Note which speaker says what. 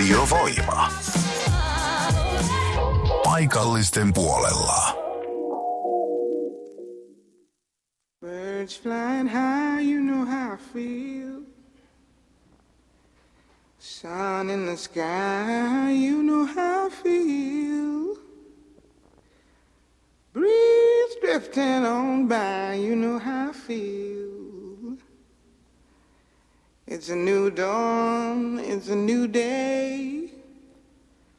Speaker 1: Radiovoima. Paikallisten puolella.
Speaker 2: Birds flying high, you know how I feel. Sun in the sky, you know how I feel. Breeze drifting on by, you know how I feel. It's a new dawn, it's a new day.